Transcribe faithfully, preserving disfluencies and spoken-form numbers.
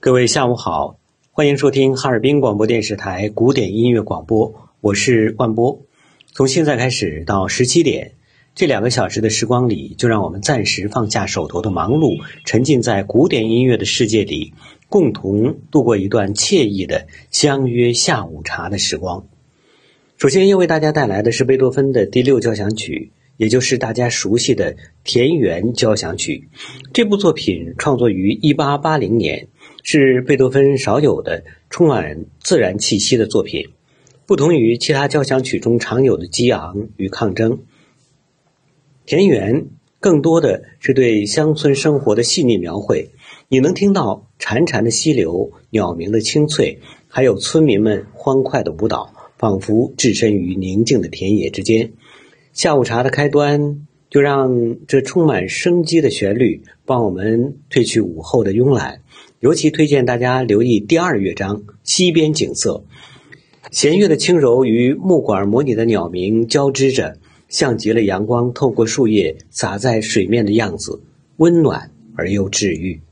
各位下午好，欢迎收听哈尔滨广播电视台古典音乐广播，我是万波。从现在开始到十七点，这两个小时的时光里，就让我们暂时放下手头的忙碌，沉浸在古典音乐的世界里，共同度过一段惬意的相约下午茶的时光。首先要为大家带来的是贝多芬的第六交响曲，也就是大家熟悉的田园交响曲。这部作品创作于一八八零年，是贝多芬少有的充满自然气息的作品。不同于其他交响曲中常有的激昂与抗争，田园更多的是对乡村生活的细腻描绘。你能听到潺潺的溪流、鸟鸣的清脆，还有村民们欢快的舞蹈，仿佛置身于宁静的田野之间。下午茶的开端，就让这充满生机的旋律帮我们褪去午后的慵懒。尤其推荐大家留意第二乐章西边景色，弦乐的轻柔与木管模拟的鸟鸣交织着，像极了阳光透过树叶洒在水面的样子，温暖而又治愈。